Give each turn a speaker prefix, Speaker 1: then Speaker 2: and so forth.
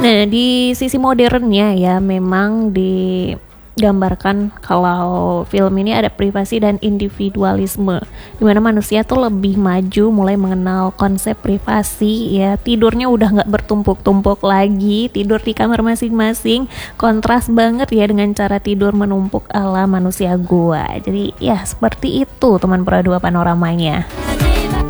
Speaker 1: Nah, di sisi modernnya ya memang digambarkan kalau film ini ada privasi dan individualisme, dimana manusia tuh lebih maju mulai mengenal konsep privasi ya. Tidurnya udah nggak bertumpuk-tumpuk lagi, tidur di kamar masing-masing, kontras banget ya dengan cara tidur menumpuk ala manusia gua. Jadi ya seperti itu teman Pro 2 panoramanya.